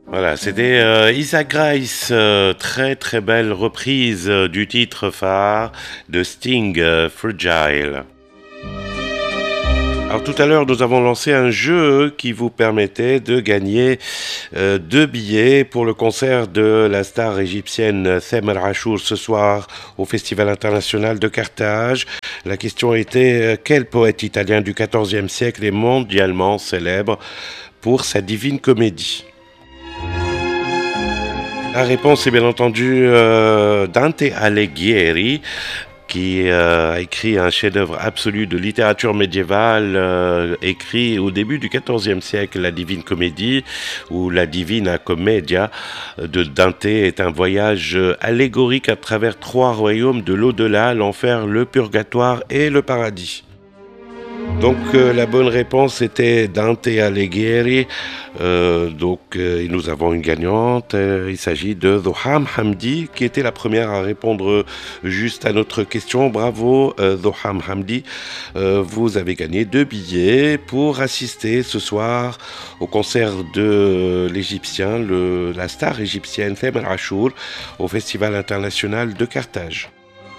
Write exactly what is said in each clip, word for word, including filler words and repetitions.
Voilà, c'était euh, Isaac Grace, euh, très très belle reprise euh, du titre phare de Sting, euh, Fragile. Alors tout à l'heure, nous avons lancé un jeu qui vous permettait de gagner euh, deux billets pour le concert de la star égyptienne Thamer Achour ce soir au Festival international de Carthage. La question était euh, quel poète italien du quatorzième siècle est mondialement célèbre pour sa Divine Comédie? La réponse est bien entendu euh, Dante Alighieri, qui euh, a écrit un chef-d'œuvre absolu de littérature médiévale, euh, écrit au début du quatorzième siècle, la Divine Comédie, ou la Divina Commedia de Dante est un voyage allégorique à travers trois royaumes de l'au-delà, l'enfer, le purgatoire et le paradis. Donc euh, la bonne réponse était Dante Alighieri. Euh, donc euh, nous avons une gagnante. Euh, il s'agit de Zoham Hamdi qui était la première à répondre juste à notre question. Bravo euh, Zoham Hamdi. Euh, vous avez gagné deux billets pour assister ce soir au concert de l'Égyptien, le, la star égyptienne Thamer Achour au Festival international de Carthage.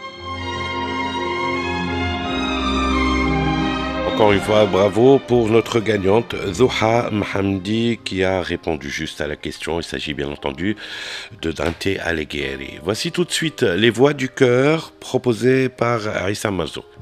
Encore une fois, bravo pour notre gagnante Zoha Mhamdi qui a répondu juste à la question. Il s'agit bien entendu de Dante Alighieri. Voici tout de suite les voix du cœur proposées par Arissa Mazo.